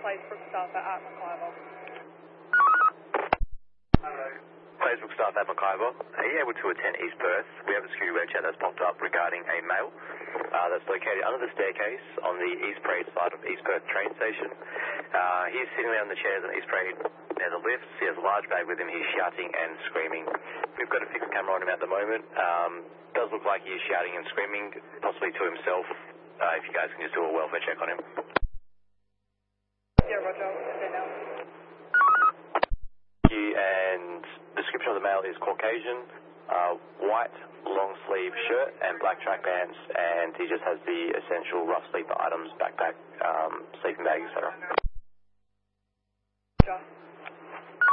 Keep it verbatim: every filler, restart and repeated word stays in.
Facebook staff at Mackay. Facebook staff at Mackay. Are you able to attend East Perth? We have a security web chat that's popped up regarding a male uh, that's located under the staircase on the East Parade side of East Perth train station. Uh, he's sitting there on the chairs on East Parade near the lifts. He has a large bag with him. He's shouting and screaming. We've got a fixed camera on him at the moment. Um, does look like he is shouting and screaming, possibly to himself. Uh, if you guys can just do a welfare check on him. Yeah, Roger. Now. And the description of the male is Caucasian, uh, white long sleeve shirt and black track pants, and he just has the essential rough sleeper items, backpack, um, sleeping bag, et cetera.